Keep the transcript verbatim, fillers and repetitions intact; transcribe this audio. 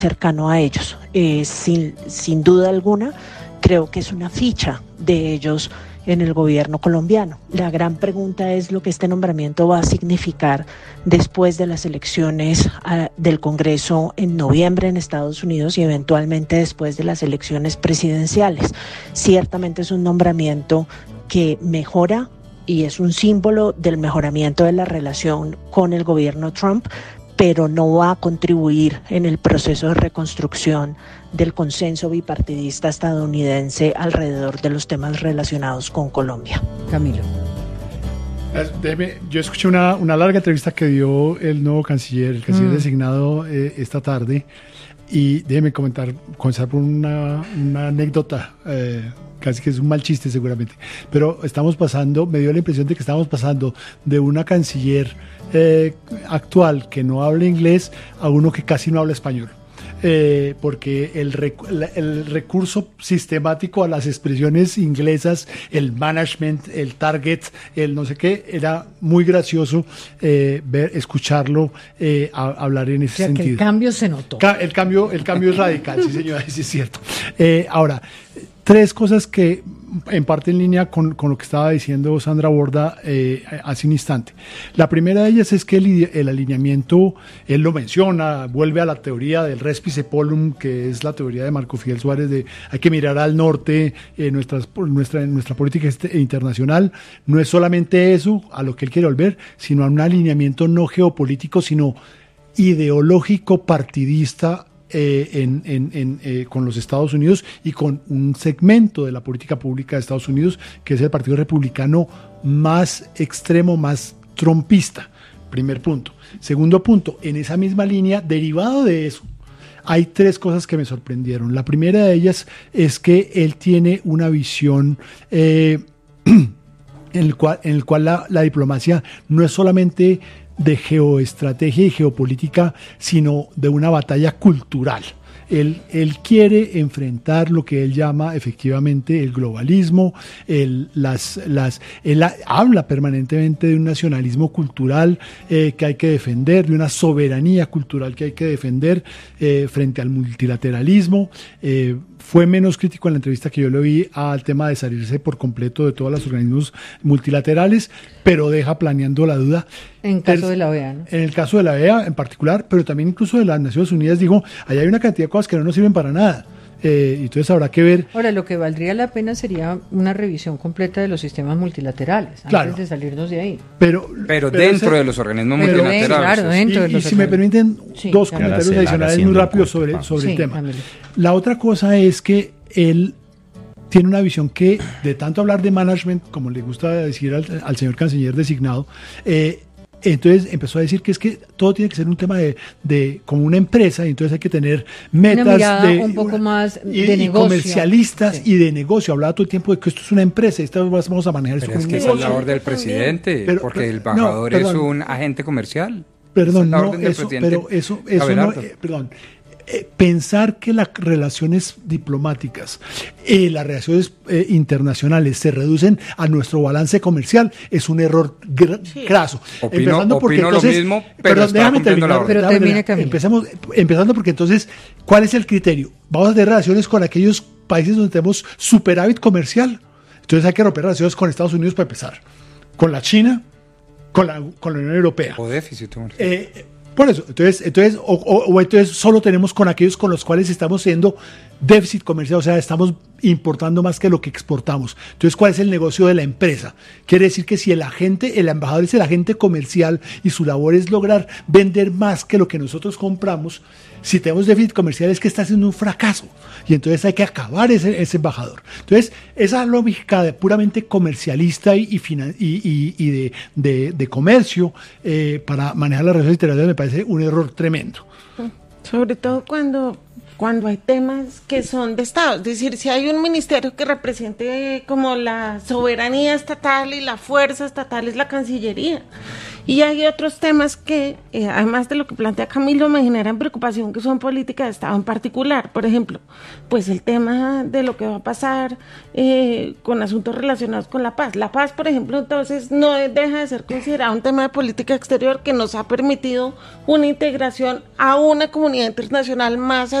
cercano a ellos. Eh, sin, sin duda alguna, creo que es una ficha de ellos en el gobierno colombiano. La gran pregunta es lo que este nombramiento va a significar después de las elecciones uh, del Congreso en noviembre en Estados Unidos y eventualmente después de las elecciones presidenciales. Ciertamente es un nombramiento que mejora y es un símbolo del mejoramiento de la relación con el gobierno Trump, pero no va a contribuir en el proceso de reconstrucción del consenso bipartidista estadounidense alrededor de los temas relacionados con Colombia. Camilo. Déjeme, yo escuché una, una larga entrevista que dio el nuevo canciller, el canciller mm. designado eh, esta tarde, y déjeme comentar, comenzar por una, una anécdota, eh, casi que es un mal chiste seguramente, pero estamos pasando, me dio la impresión de que estamos pasando de una canciller eh, actual que no habla inglés a uno que casi no habla español. Eh, porque el, rec- el recurso sistemático a las expresiones inglesas, el management, el target, el no sé qué, era muy gracioso eh, ver, escucharlo eh, a, hablar en ese o sea, sentido. Que el cambio se notó. Ca- el cambio, el cambio es radical, sí señora, sí es cierto. Eh, ahora, tres cosas que en parte en línea con, con lo que estaba diciendo Sandra Borda eh, hace un instante. La primera de ellas es que el, el alineamiento, él lo menciona, vuelve a la teoría del Respice Polum, que es la teoría de Marco Fidel Suárez de hay que mirar al norte, eh, nuestras, nuestra, nuestra política este, internacional. No es solamente eso, a lo que él quiere volver, sino a un alineamiento no geopolítico, sino ideológico partidista Eh, en, en, en, eh, con los Estados Unidos y con un segmento de la política pública de Estados Unidos que es el Partido Republicano más extremo, más trumpista. Primer punto. Segundo punto, en esa misma línea, derivado de eso, hay tres cosas que me sorprendieron. La primera de ellas es que él tiene una visión eh, en el cual, en el cual la, la diplomacia no es solamente de geoestrategia y geopolítica, sino de una batalla cultural. Él, él quiere enfrentar lo que él llama efectivamente el globalismo, el, las, las, él habla permanentemente de un nacionalismo cultural eh, que hay que defender, de una soberanía cultural que hay que defender eh, frente al multilateralismo. Eh, fue menos crítico en la entrevista que yo le vi al tema de salirse por completo de todos los organismos multilaterales, pero deja planeando la duda. En caso de la O E A, ¿no? En el caso de la O E A en particular, pero también incluso de las Naciones Unidas, dijo, allá hay una cantidad de cosas que no nos sirven para nada. Eh, entonces habrá que ver. Ahora, lo que valdría la pena sería una revisión completa de los sistemas multilaterales, claro, antes de salirnos de ahí. Pero, pero, pero dentro ese, de los organismos pero multilaterales. Ven, claro, dentro y, de los y si me permiten sí, dos claro. comentarios adicionales muy rápidos sobre, sobre sí, el tema. Dámelo. La otra cosa es que él tiene una visión que, de tanto hablar de management, como le gusta decir al, al señor canciller designado, eh, entonces empezó a decir que es que todo tiene que ser un tema de, de como una empresa, y entonces hay que tener metas de un poco más y, de y negocio, comercialistas sí. y de negocio. Hablaba todo el tiempo de que esto es una empresa, esto vamos a manejar pero esto es como que un es negocio. la labor del presidente, pero, porque el embajador no, es un agente comercial. Perdón, no, eso, pero eso, eso no, eh, perdón. Eh, pensar que las relaciones diplomáticas, eh, las relaciones eh, internacionales se reducen a nuestro balance comercial es un error gr- sí. graso. Opino, empezando porque opino entonces, lo mismo, pero perdón, déjame terminar. Pero termine, Camilo. Empezamos, empezando porque entonces, ¿cuál es el criterio? Vamos a tener relaciones con aquellos países donde tenemos superávit comercial. Entonces hay que romper relaciones con Estados Unidos para empezar. Con la China, con la, con la Unión Europea. O déficit comercial. Eh, Por eso, entonces, entonces o, o, o entonces solo tenemos con aquellos con los cuales estamos haciendo déficit comercial, o sea, estamos importando más que lo que exportamos. Entonces, ¿cuál es el negocio de la empresa? Quiere decir que si el agente, el embajador es el agente comercial y su labor es lograr vender más que lo que nosotros compramos, si tenemos déficit comercial es que está haciendo un fracaso y entonces hay que acabar ese, ese embajador. Entonces, esa lógica de puramente comercialista y, y, finan- y, y, y de, de, de comercio eh, para manejar las relaciones internacionales me parece un error tremendo. Sobre todo cuando cuando hay temas que son de Estado, es decir, si hay un ministerio que represente como la soberanía estatal y la fuerza estatal es la Cancillería, y hay otros temas que, eh, además de lo que plantea Camilo, me generan preocupación, que son políticas de Estado en particular. Por ejemplo, pues el tema de lo que va a pasar eh, con asuntos relacionados con la paz. La paz, por ejemplo, entonces no deja de ser considerado un tema de política exterior que nos ha permitido una integración a una comunidad internacional más